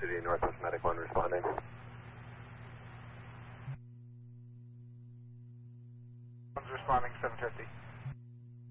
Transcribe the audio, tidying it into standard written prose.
City, Northwest Medic 1 responding. One's responding 750.